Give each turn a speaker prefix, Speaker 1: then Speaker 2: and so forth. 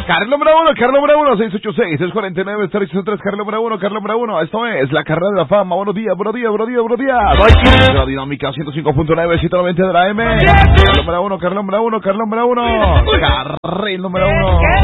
Speaker 1: Carril número 1, 686-349-363, carril número 1. Esto es la carrera de la fama. Buenos días. La dinámica 105.9, 190 de la M. Carril número 1. Carril número 1.